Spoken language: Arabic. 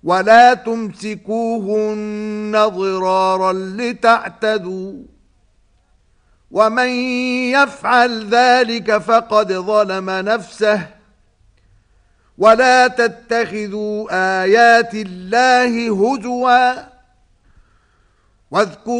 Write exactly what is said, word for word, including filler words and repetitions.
ولا تمسكوهن ضرارا لتعتدوا ومن يفعل ذلك فقد ظلم نفسه ولا تتخذوا آيات الله هزوا واذكروا